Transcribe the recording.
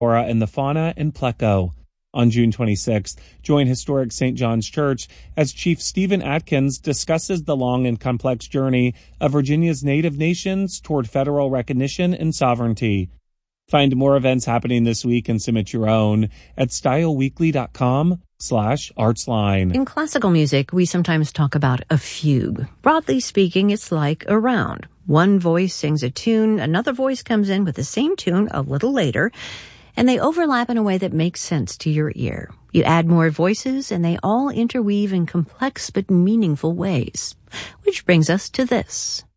flora and the fauna in Pleco. On June 26th, join historic St. John's Church as Chief Stephen Atkins discusses the long and complex journey of Virginia's Native nations toward federal recognition and sovereignty. Find more events happening this week and submit your own at styleweekly.com/artsline. In classical music, we sometimes talk about a fugue. Broadly speaking, it's like a round. One voice sings a tune, another voice comes in with the same tune a little later, and they overlap in a way that makes sense to your ear. You add more voices, and they all interweave in complex but meaningful ways. Which brings us to this.